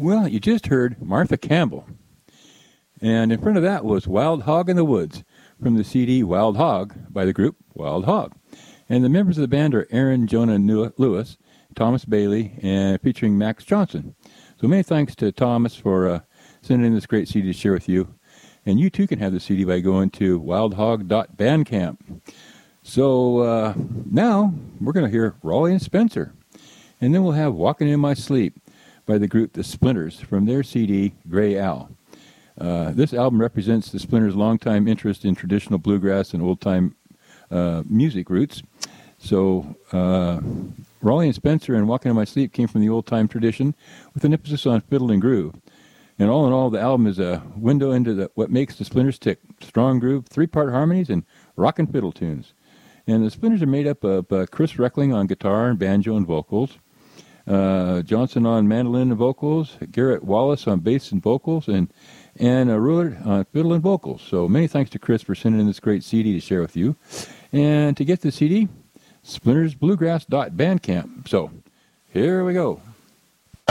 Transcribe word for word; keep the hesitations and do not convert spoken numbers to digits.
Well, you just heard Martha Campbell. And in front of that was Wild Hog in the Woods from the C D Wild Hog by the group Wild Hog. And the members of the band are Aaron Jonah Lewis, Thomas Bailey, and featuring Max Johnson. So many thanks to Thomas for uh, sending in this great C D to share with you. And you too can have the C D by going to wild hog dot bandcamp. So uh, now we're going to hear Raleigh and Spencer. And then we'll have Walking in My Sleep by the group The Splinters from their C D Gray Owl. Uh, this album represents the Splinters' longtime interest in traditional bluegrass and old-time uh, music roots. So uh, Raleigh and Spencer and Walking in My Sleep came from the old-time tradition with an emphasis on fiddle and groove. And all in all, the album is a window into the, what makes the Splinters tick: strong groove, three-part harmonies, and rock and fiddle tunes. And the Splinters are made up of uh, Chris Reckling on guitar and banjo and vocals, uh, Johnson on mandolin and vocals, Garrett Wallace on bass and vocals, and and uh, Ruler on fiddle and vocals. So many thanks to Chris for sending in this great C D to share with you. And to get the C D, splinters bluegrass dot bandcamp. So here we go.